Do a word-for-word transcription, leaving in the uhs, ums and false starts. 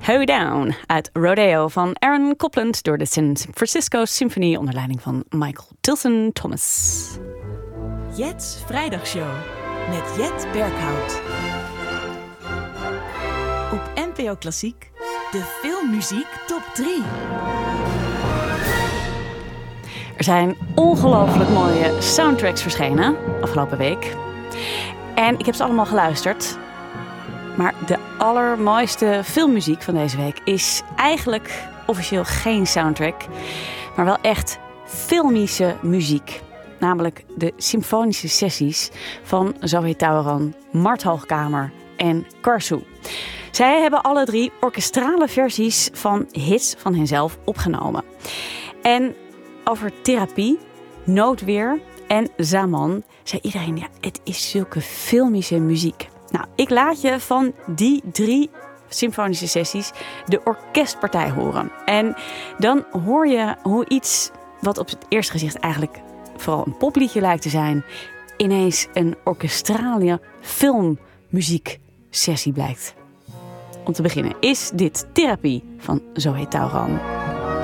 Hoe Down uit Rodeo van Aaron Copland door de San Francisco Symphony onder leiding van Michael Tilson Thomas. Jet's Vrijdagshow met Jet Berghout. Op N P O Klassiek, de filmmuziek top drie. Er zijn ongelooflijk mooie soundtracks verschenen afgelopen week. En ik heb ze allemaal geluisterd. Maar de allermooiste filmmuziek van deze week is eigenlijk officieel geen soundtrack, maar wel echt filmische muziek. Namelijk de symfonische sessies van Zoe Tauran, Mart Hoogkamer en Karsu. Zij hebben alle drie orkestrale versies van hits van henzelf opgenomen. En over therapie, noodweer en Zaman zei iedereen, ja, het is zulke filmische muziek. Nou, ik laat je van die drie symfonische sessies de orkestpartij horen. En dan hoor je hoe iets wat op het eerste gezicht eigenlijk vooral een popliedje lijkt te zijn, ineens een orkestrale filmmuziek sessie blijkt. Om te beginnen is dit Therapie van Zoe Tauran.